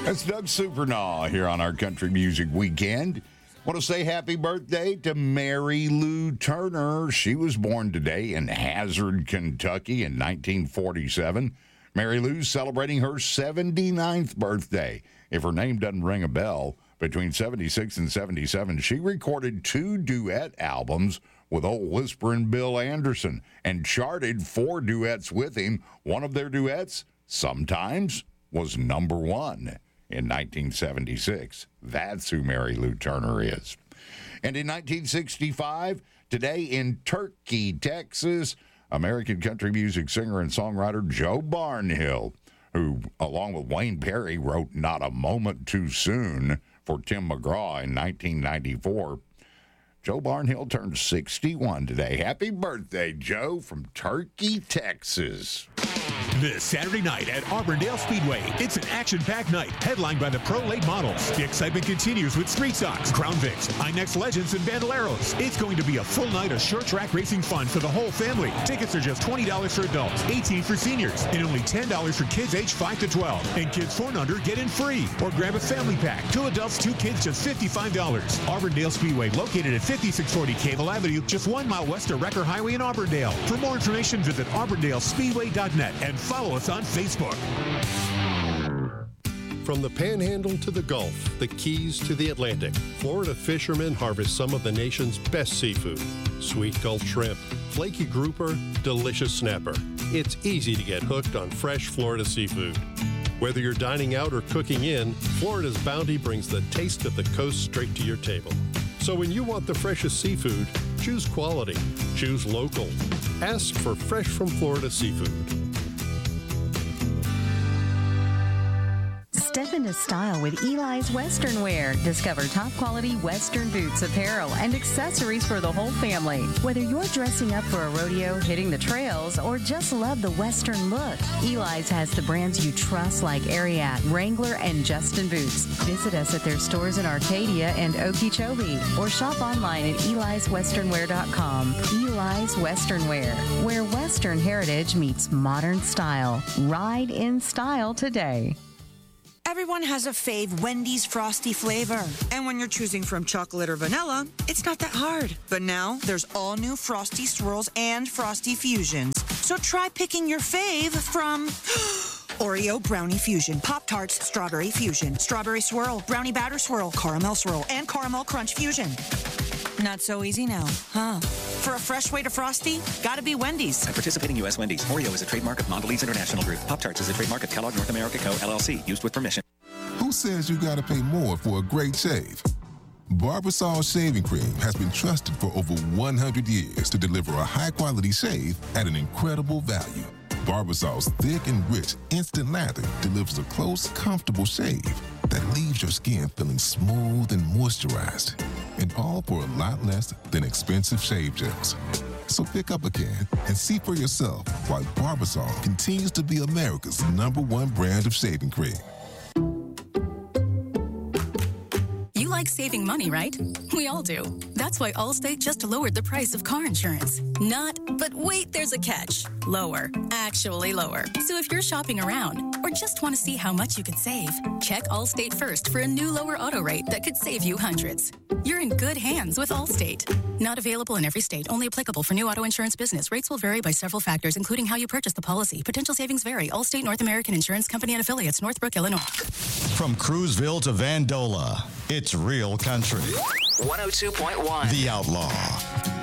That's Doug Supernaw here on our Country Music Weekend. Want to say happy birthday to Mary Lou Turner. She was born today in Hazard, Kentucky in 1947. Mary Lou's celebrating her 79th birthday. If her name doesn't ring a bell, between 76 and 77, she recorded 2 duet albums with old Whisperin' Bill Anderson and charted 4 duets with him. One of their duets, Sometimes, was number 1 in 1976. That's who Mary Lou Turner is. And in 1965, today in Turkey, Texas, American country music singer and songwriter Joe Barnhill, who, along with Wayne Perry, wrote Not a Moment Too Soon for Tim McGraw in 1994. Joe Barnhill turned 61 today. Happy birthday, Joe, from Turkey, Texas. This Saturday night at Auburndale Speedway, it's an action-packed night headlined by the Pro Late models. The excitement continues with Street Stocks, Crown Vics, INEX Legends, and Bandoleros. It's going to be a full night of short track racing fun for the whole family. Tickets are just $20 for adults, $18 for seniors, and only $10 for kids aged 5 to 12. And kids 4 and under get in free. Or grab a family pack. 2 adults, 2 kids, just $55. Auburndale Speedway, located at 5640 Cable Avenue, just 1 mile west of Wrecker Highway in Auburndale. For more information, visit auburndalespeedway.net and follow us on Facebook. From the Panhandle to the Gulf, the Keys to the Atlantic, Florida fishermen harvest some of the nation's best seafood. Sweet Gulf shrimp, flaky grouper, delicious snapper. It's easy to get hooked on fresh Florida seafood. Whether you're dining out or cooking in, Florida's bounty brings the taste of the coast straight to your table. So when you want the freshest seafood, choose quality, choose local. Ask for Fresh from Florida seafood. Step into style with Eli's Western Wear. Discover top quality Western boots, apparel, and accessories for the whole family. Whether you're dressing up for a rodeo, hitting the trails, or just love the Western look, Eli's has the brands you trust like Ariat, Wrangler, and Justin Boots. Visit us at their stores in Arcadia and Okeechobee, or shop online at eliswesternwear.com. Eli's Western Wear, where Western heritage meets modern style. Ride in style today. Everyone has a fave Wendy's Frosty flavor. And when you're choosing from chocolate or vanilla, it's not that hard. But now, there's all new Frosty Swirls and Frosty Fusions. So try picking your fave from Oreo Brownie Fusion, Pop-Tarts Strawberry Fusion, Strawberry Swirl, Brownie Batter Swirl, Caramel Swirl, and Caramel Crunch Fusion. Not so easy now, huh? For a fresh way to Frosty, gotta be Wendy's. At participating U.S. Wendy's, Oreo is a trademark of Mondelez International Group. Pop-Tarts is a trademark of Kellogg North America Co., LLC, used with permission. Who says you gotta pay more for a great shave? Barbasol Shaving Cream has been trusted for over 100 years to deliver a high-quality shave at an incredible value. Barbasol's thick and rich instant lather delivers a close, comfortable shave that leaves your skin feeling smooth and moisturized. And all for a lot less than expensive shave gels. So pick up a can and see for yourself why Barbasol continues to be America's #1 brand of shaving cream. You like saving money, right? We all do. That's why Allstate just lowered the price of car insurance. Not, but wait, there's a catch. Lower. Actually lower. So if you're shopping around or just want to see how much you could save, check Allstate first for a new lower auto rate that could save you hundreds. You're in good hands with Allstate. Not available in every state. Only applicable for new auto insurance business. Rates will vary by several factors, including how you purchase the policy. Potential savings vary. Allstate North American Insurance Company and affiliates, Northbrook, Illinois. From Cruzville to Vandola, it's real country. 102.1 The Outlaw.